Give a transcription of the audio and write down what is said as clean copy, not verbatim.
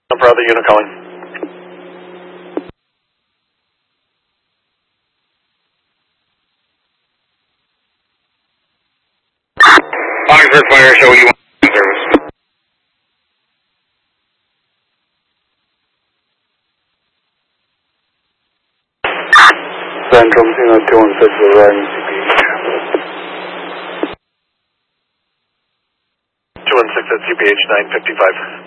Number other unit calling. Oxford Fire Show, you want service. Central, 216 is riding CPH. 216 at CPH 955.